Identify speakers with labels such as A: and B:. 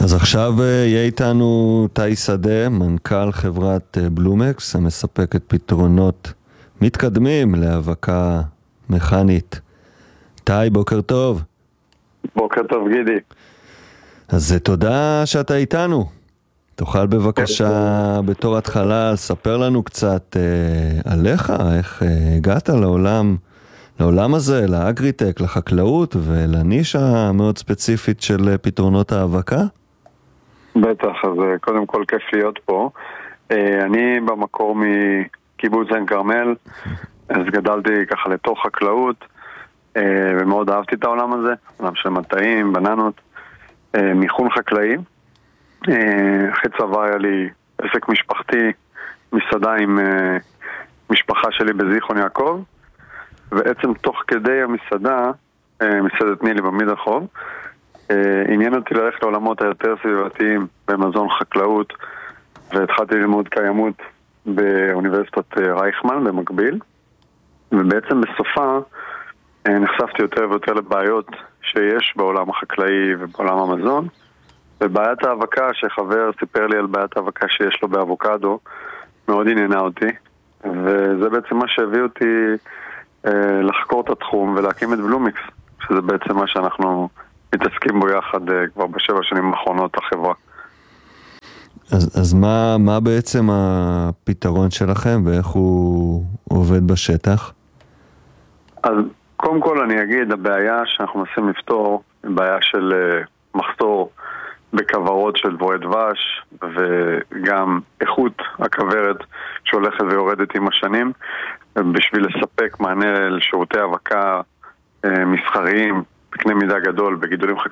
A: אז עכשיו יהיה איתנו תאי שדה, מנכ"ל חברת בלומקס, המספקת פתרונות מתקדמים להאבקה מכנית. תאי, בוקר טוב.
B: בוקר טוב, גידי.
A: אז תודה שאתה איתנו. תוכל בבקשה בתור התחלה לספר לנו קצת עליך, איך הגעת לעולם הזה, לאגריטק, לחקלאות ולנישה המאוד ספציפית של פתרונות האבקה?
B: בטח, אז קודם כל כיף להיות פה. אני במקור מקיבוץ עין כרמל, אז גדלתי ככה לתוך חקלאות, ומאוד אהבתי את העולם הזה, עולם של מטעים, בננות, מיכון חקלאי. אחרי צבא היה לי עסק משפחתי, מסעדה עם משפחה שלי בזיכרון יעקב, ובעצם תוך כדי המסעדה, מסעדת נילי במדרחוב, עניין אותי ללכת לעולמות היותר סביבתיים במזון חקלאות, והתחלתי ללמוד קיימות באוניברסיטת רייכמן במקביל, ובעצם בסופה נחשפתי יותר ויותר לבעיות שיש בעולם החקלאי ובעולם המזון, ובעיית האבקה, שחבר סיפר לי על בעיית האבקה שיש לו באבוקדו, מאוד עניינה אותי, וזה בעצם מה שהביא אותי לחקור את התחום ולהקים את בלומיקס, שזה בעצם מה שאנחנו מתעסקים בו יחד כבר ב7 שנים האחרונות החברה.
A: אז מה בעצם הפתרון שלכם ואיך הוא עובד בשטח?
B: אז קודם כל אני אגיד, הבעיה שאנחנו מנסים לפתור היא בעיה של מחסור בכוורות של דבורי דבש, וגם איכות הכוורת שהולכת ויורדת עם השנים, בשביל לספק מענה לשירותי האבקה מסחריים בקנה מידה גדול בגידולים